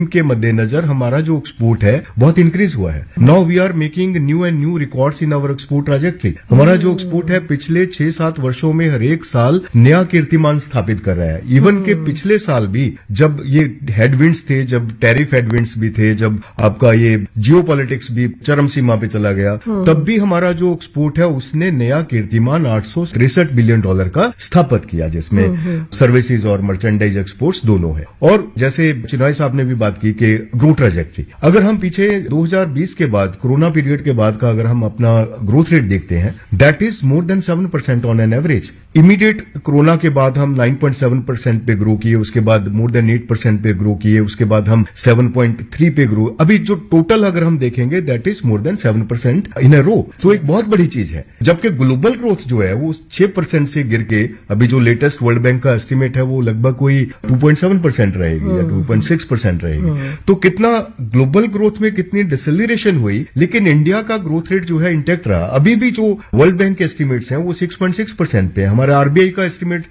के मद्देनजर हमारा जो एक्सपोर्ट है बहुत इंक्रीज हुआ है। Now we are making new and new records in our export trajectory. हमारा जो एक्सपोर्ट है पिछले 6-7 वर्षों में हर एक साल नया कीर्तिमान स्थापित कर रहा है। इवन के पिछले साल भी जब ये हेडविंड्स थे, जब टैरिफ हेडविंड्स भी थे, जब आपका ये जियोपॉलिटिक्स भी चरम सीमा पे चला गया, तब भी हमारा जो एक्सपोर्ट है उसने नया कीर्तिमान $863 बिलियन का स्थापित किया, जिसमें सर्विसेज और मर्चेंडाइज एक्सपोर्ट्स दोनों है। और जैसे चिनॉय साहब ने भी बात की कि ग्रोथ ट्रैजेक्टरी, अगर हम पीछे 2020 के बाद कोरोना पीरियड के बाद का अगर हम अपना ग्रोथ रेट देखते हैं, that is more than 7% on an average. Immediate corona के बाद हम 9.7% पे ग्रो किए, उसके बाद मोर देन 8% पे ग्रो किए, उसके बाद हम 7.3 पे ग्रो। अभी जो टोटल अगर हम देखेंगे दैट इज मोर देन 7% इन अ रो। तो एक बहुत बड़ी चीज है। जबकि ग्लोबल ग्रोथ जो है वो 6% से गिर के अभी जो लेटेस्ट वर्ल्ड बैंक का एस्टिमेट है वो लगभग कोई 2.7% रहेगी या 2.6% रहेगी। तो कितना ग्लोबल ग्रोथ में कितनी डिसेलरेशन हुई, लेकिन इंडिया का ग्रोथ रेट जो है इंटैक्ट रहा। अभी भी जो वर्ल्ड बैंक के एस्टिमेट्स हैं वो 6.6% पे, हमारा आरबीआई का एस्टिमेट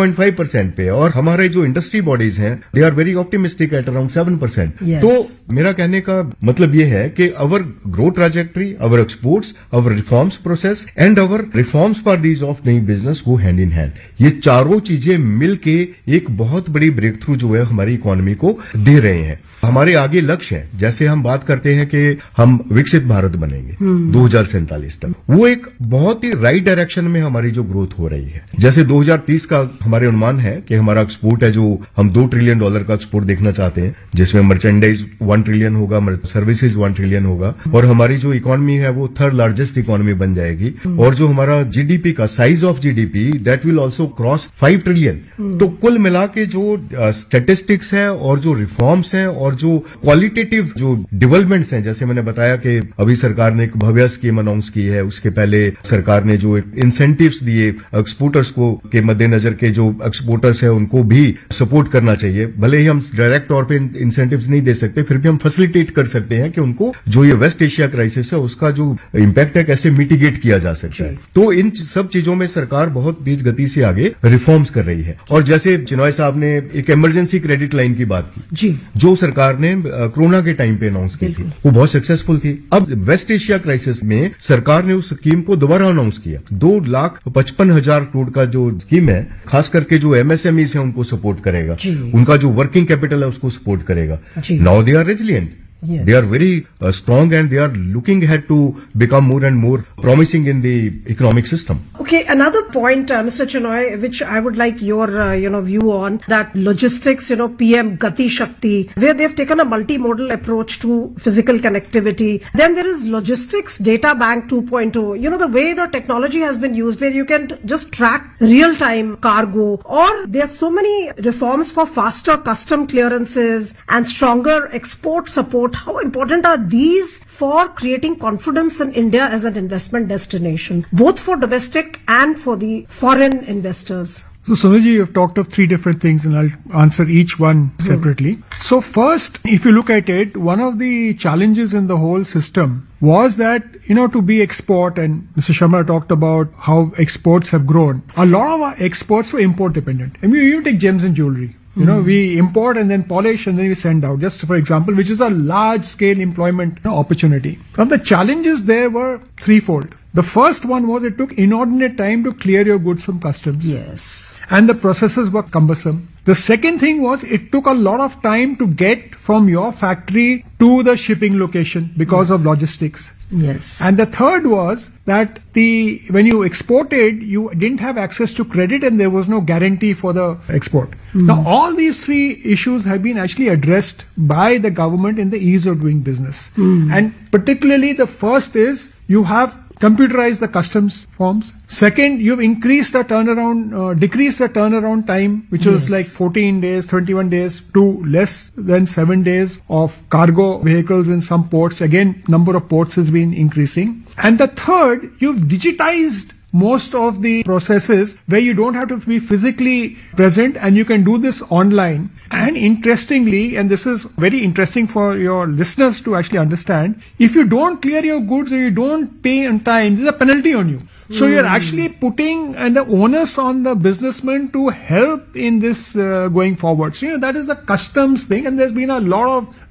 6.5% पे, और हमारे जो इंडस्ट्री बॉडीज हैं they are very optimistic at around 7%। तो मेरा कहने का मतलब ये है कि our growth trajectory, our exports, our reforms process and our reforms for these of नई business go hand in hand. ये चारों चीजें मिलके एक बहुत बड़ी ब्रेक थ्रू जो है हमारी इकोनॉमी को दे रहे हैं। हमारे आगे लक्ष्य है, जैसे हम बात करते हैं कि हम विकसित भारत बनेंगे 2047 तक, वो एक बहुत ही राइट डायरेक्शन में हमारी जो ग्रोथ हो रही है। जैसे 2030 का हमारे अनुमान है कि हमारा एक्सपोर्ट है जो हम $2 ट्रिलियन का एक्सपोर्ट देखना चाहते हैं, जिसमें मर्चेंडाइज 1 ट्रिलियन होगा, सर्विसेज 1 ट्रिलियन होगा, और हमारी जो इकोनॉमी है वो 3rd लार्जेस्ट इकोनॉमी बन जाएगी। और जो हमारा जीडीपी का size of GDP that will also cross 5 trillion. तो कुल मिला के जो स्टैटिस्टिक्स है और जो रिफॉर्म्स हैं और जो क्वालिटेटिव जो डेवलपमेंट्स हैं, जैसे मैंने बताया कि अभी सरकार ने एक भव्य स्कीम अनाउंस की है, उसके पहले सरकार ने जो इंसेंटिव्स दिए एक्सपोर्टर्स को के मद्देनजर के जो एक्सपोर्टर्स है उनको भी सपोर्ट करना चाहिए। भले ही हम डायरेक्ट तौर पे इंसेंटिव्स नहीं दे सकते, फिर भी हम फैसिलिटेट कर सकते हैं कि उनको जो ये वेस्ट एशिया क्राइसिस है उसका जो इम्पैक्ट है कैसे मिटिगेट किया जा सकता है। तो इन सब चीजों में सरकार बहुत तेज गति से आगे रिफॉर्म्स कर रही है। और जैसे चिनॉय साहब ने एक इमरजेंसी क्रेडिट लाइन की बात की जी, जो सरकार ने कोरोना के टाइम पे अनाउंस की थी, वो बहुत सक्सेसफुल थी। अब वेस्ट एशिया क्राइसिस में सरकार ने उस स्कीम को दोबारा अनाउंस किया। 2,55,000 करोड़ का जो स्कीम है, खास करके जो एमएसएमईज है उनको सपोर्ट करेगा, उनका जो वर्किंग कैपिटल है उसको सपोर्ट करेगा। Now they are resilient, Yes. They are very strong and they are looking ahead to become more and more promising in the economic system. Okay, another point, Mr. Chinoy, which I would like your, view on, that logistics, PM Gati Shakti, where they've taken a multimodal approach to physical connectivity. Then there is logistics data bank 2.0. The way the technology has been used, where you can just track real-time cargo, or there are so many reforms for faster custom clearances and stronger export support. How important are these for creating confidence in India as an investment destination, both for domestic and for the foreign investors? So, Sonuji, you've talked of 3 different things and I'll answer each one separately. So first, if you look at it, one of the challenges in the whole system was that, to be export, and Mr. Sharma talked about how exports have grown. A lot of our exports were import dependent. I mean, you take gems and jewelry. We import and then polish and then we send out, just for example, which is a large scale employment opportunity. Now the challenges there were threefold. The first one was it took inordinate time to clear your goods from customs. Yes. And the processes were cumbersome. The second thing was it took a lot of time to get from your factory to the shipping location because of logistics. Yes. And the third was that when you exported, you didn't have access to credit and there was no guarantee for the export. Now, all these 3 issues have been actually addressed by the government in the ease of doing business. And particularly the first is you have computerized the customs forms. Second, you've increased the decreased the turnaround time, which was like 14 days, 21 days to less than 7 days of cargo vehicles in some ports. Again, number of ports has been increasing. And the third, you've digitized most of the processes where you don't have to be physically present and you can do this online. And interestingly, and this is very interesting for your listeners to actually understand, if you don't clear your goods or you don't pay on time, there's a penalty on you. So you're actually putting the onus on the businessman to help in this going forward. So that is the customs thing, and there's been a lot of